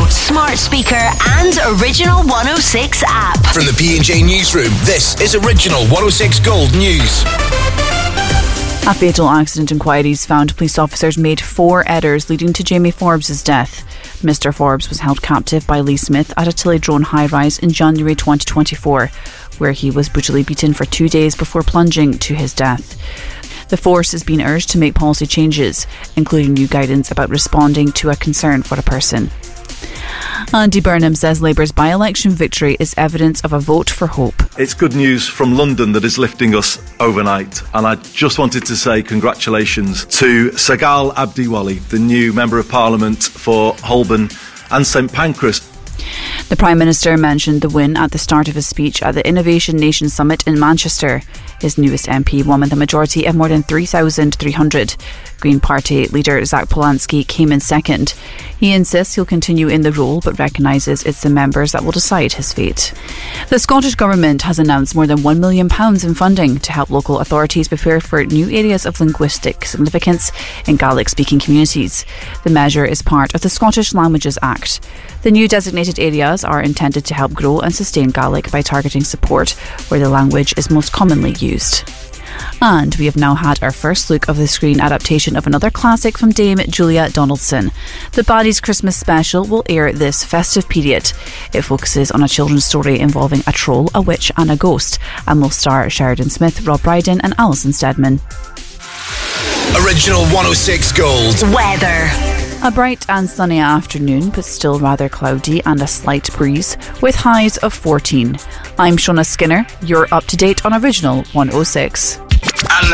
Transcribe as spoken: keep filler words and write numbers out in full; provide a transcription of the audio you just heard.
smart speaker and Original one oh six app. From the P and J Newsroom, this is Original one oh six Gold News. A fatal accident inquiries found police officers made four errors leading to Jamie Forbes' death. Mister Forbes was held captive by Lee Smith at a Tillydrone high-rise in January twenty twenty-four, where he was brutally beaten for two days before plunging to his death. The force has been urged to make policy changes, including new guidance about responding to a concern for a person. Andy Burnham says Labour's by-election victory is evidence of a vote for hope. It's good news from London that is lifting us overnight, and I just wanted to say congratulations to Sagal Abdiwali, the new Member of Parliament for Holborn and St Pancras. The Prime Minister mentioned the win at the start of his speech at the Innovation Nation Summit in Manchester. His newest M P won with a majority of more than three thousand three hundred. Green Party leader Zach Polanski came in second. He insists he'll continue in the role but recognises it's the members that will decide his fate. The Scottish Government has announced more than one million pounds in funding to help local authorities prepare for new areas of linguistic significance in Gaelic-speaking communities. The measure is part of the Scottish Languages Act. The new designated areas are intended to help grow and sustain Gaelic by targeting support where the language is most commonly used. And we have now had our first look of the screen adaptation of another classic from Dame Julia Donaldson. The Baddies Christmas special will air this festive period. It focuses on a children's story involving a troll, a witch and a ghost, and will star Sheridan Smith, Rob Brydon and Alison Steadman. Original one oh six Gold Weather. A bright and sunny afternoon, but still rather cloudy and a slight breeze, with highs of fourteen. I'm Shona Skinner. You're up to date on Original one oh six. And